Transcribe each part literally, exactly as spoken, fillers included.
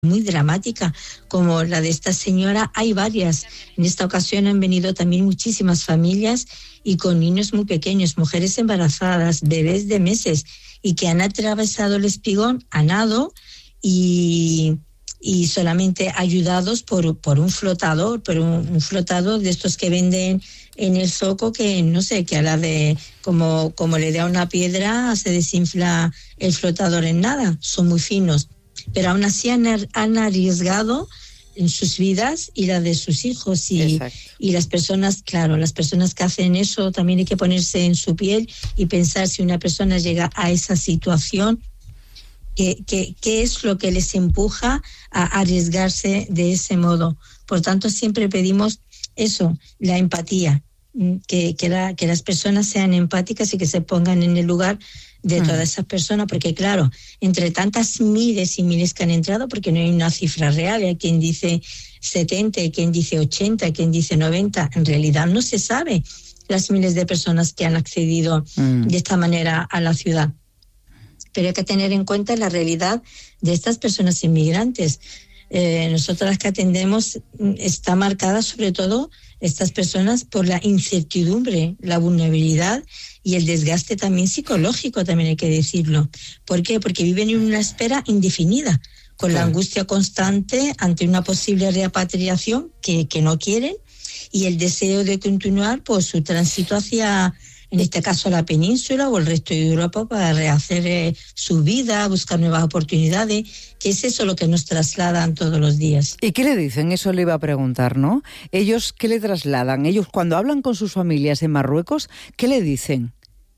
muy dramática, como la de esta señora. Hay varias. En esta ocasión han venido también muchísimas familias y con niños muy pequeños, mujeres embarazadas, bebés de meses, y que han atravesado el espigón a nado y, y solamente ayudados por, por un flotador, por un, un flotador de estos que venden en el zoco, que no sé, que a la de como, como le da una piedra se desinfla el flotador en nada. Son muy finos, pero aún así han, han arriesgado en sus vidas y la de sus hijos, y, y las personas, claro, las personas que hacen eso también hay que ponerse en su piel y pensar, si una persona llega a esa situación, qué que, que es lo que les empuja a arriesgarse de ese modo. Por tanto, siempre pedimos eso, la empatía, que, que, la, que las personas sean empáticas y que se pongan en el lugar de todas esas personas, porque claro, entre tantas miles y miles que han entrado, porque no hay una cifra real, hay quien dice setenta, hay quien dice ochenta, hay quien dice noventa, en realidad no se sabe las miles de personas que han accedido mm. de esta manera a la ciudad. Pero hay que tener en cuenta la realidad de estas personas inmigrantes. Eh, nosotras las que atendemos, está marcada sobre todo estas personas por la incertidumbre, la vulnerabilidad y el desgaste también psicológico, también hay que decirlo. ¿Por qué? Porque viven en una espera indefinida, con sí. la angustia constante ante una posible repatriación que, que no quieren, y el deseo de continuar por su tránsito hacia, en este caso, la península o el resto de Europa, para rehacer eh, su vida, buscar nuevas oportunidades, que es eso lo que nos trasladan todos los días. ¿Y qué le dicen? Eso le iba a preguntar, ¿no? Ellos, ¿qué le trasladan? Ellos, cuando hablan con sus familias en Marruecos, ¿qué le dicen?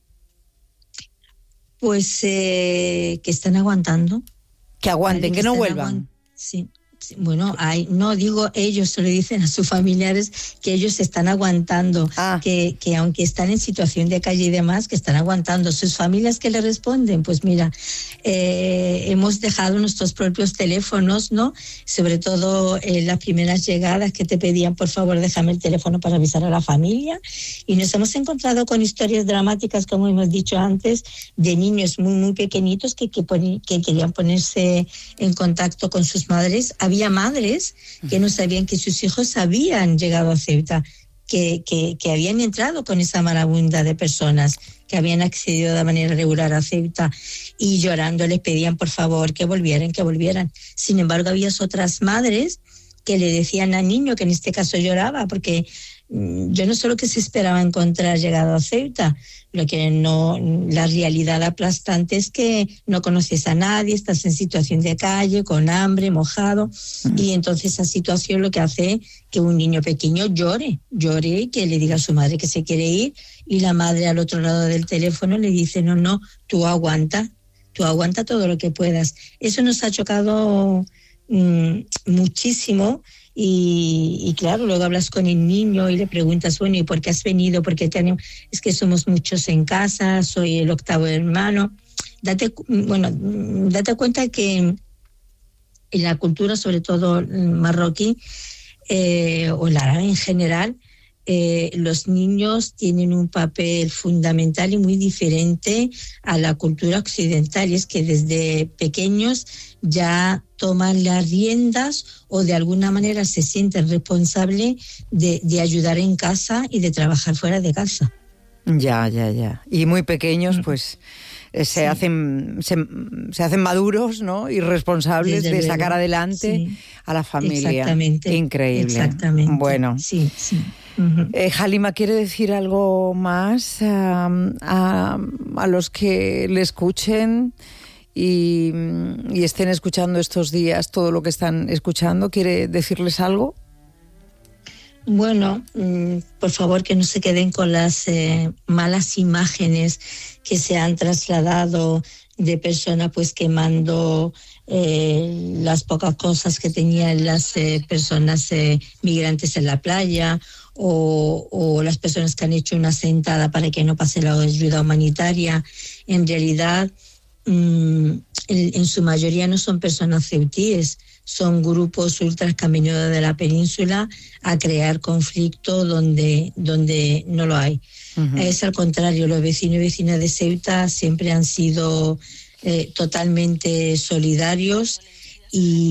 Pues eh, que están aguantando. Que aguanten, que, que no vuelvan. Aguant- sí. Bueno, hay, no digo ellos, se lo dicen a sus familiares que ellos están aguantando, ah. que, que aunque están en situación de calle y demás, que están aguantando. Sus familias, ¿qué le responden? Pues mira, eh, hemos dejado nuestros propios teléfonos, ¿no? Sobre todo eh, las primeras llegadas que te pedían, por favor, déjame el teléfono para avisar a la familia. Y nos hemos encontrado con historias dramáticas, como hemos dicho antes, de niños muy, muy pequeñitos que, que, pon- que querían ponerse en contacto con sus madres. Había madres que no sabían que sus hijos habían llegado a Ceuta, que, que, que habían entrado con esa marabunta de personas, que habían accedido de manera regular a Ceuta, y llorando les pedían por favor que volvieran, que volvieran. Sin embargo, había otras madres que le decían al niño, que en este caso lloraba, porque yo no solo que se esperaba encontrar llegado a Ceuta, lo que no, la realidad aplastante es que no conoces a nadie, estás en situación de calle, con hambre, mojado, mm. y entonces esa situación lo que hace que un niño pequeño llore, llore y que le diga a su madre que se quiere ir, y la madre al otro lado del teléfono le dice, no, no, tú aguanta, tú aguanta todo lo que puedas. Eso nos ha chocado mmm, muchísimo. Y, y claro, luego hablas con el niño y le preguntas, bueno, ¿y por qué has venido? Porque tenemos, es que somos muchos en casa, soy el octavo hermano. Date, bueno, date cuenta que en la cultura, sobre todo marroquí, eh, o la árabe en general, eh, los niños tienen un papel fundamental y muy diferente a la cultura occidental, y es que desde pequeños ya toman las riendas o de alguna manera se sienten responsables de, de ayudar en casa y de trabajar fuera de casa. Ya, ya, ya. Y muy pequeños, pues eh, se sí. hacen se, se hacen maduros, ¿no? Y responsables Desde de sacar luego. adelante sí. a la familia. Exactamente. Increíble. Exactamente. Bueno. Sí, sí. Uh-huh. Eh, Halima, ¿quiere decir algo más uh, a, a los que le escuchen y, y estén escuchando estos días todo lo que están escuchando? ¿Quiere decirles algo? Bueno, mmm, por favor, que no se queden con las eh, malas imágenes que se han trasladado de personas pues quemando eh, las pocas cosas que tenían las eh, personas eh, migrantes en la playa, o, o las personas que han hecho una sentada para que no pase la ayuda humanitaria. En realidad, mmm, en, en su mayoría no son personas ceutíes, son grupos ultras que han venido de la península a crear conflicto donde, donde no lo hay. Uh-huh. Es al contrario, los vecinos y vecinas de Ceuta siempre han sido eh, totalmente solidarios y